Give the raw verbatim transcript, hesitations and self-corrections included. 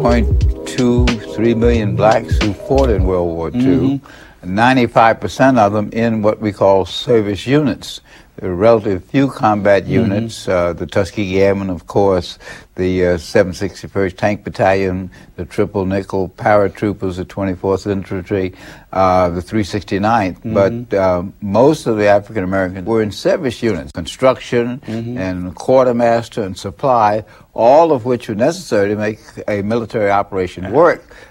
point two three million blacks who fought in World War Two, mm-hmm. ninety-five percent of them in what we call service units. There were relatively few combat units, mm-hmm. uh, the Tuskegee Airmen, of course, the uh, seven sixty-first Tank Battalion, the Triple Nickel Paratroopers, the twenty-fourth Infantry, uh, the three sixty-ninth. Mm-hmm. But uh, most of the African Americans were in service units, construction mm-hmm. and quartermaster and supply, all of which were necessary to make a military operation work.